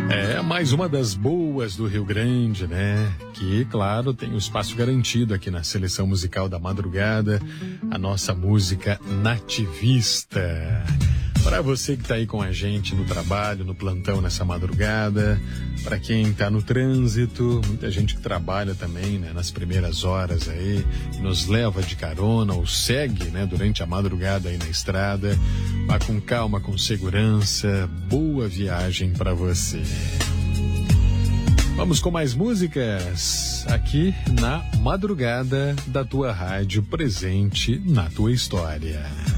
É mais uma das boas do Rio Grande, né? Que, claro, tem o espaço garantido aqui na seleção musical da madrugada, a nossa música nativista. Para você que está aí com a gente no trabalho, no plantão nessa madrugada, para quem está no trânsito, muita gente que trabalha também, né, nas primeiras horas aí, nos leva de carona ou segue, né, durante a madrugada aí na estrada. Vá com calma, com segurança, boa viagem para você. Vamos com mais músicas aqui na madrugada da tua rádio, presente na tua história.